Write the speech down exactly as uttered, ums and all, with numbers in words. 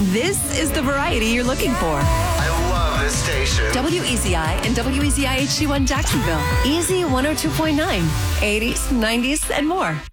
This is the variety you're looking for. I love this station. W E Z I and W E Z I H D one Jacksonville. Easy one oh two point nine. eighties, nineties, and more.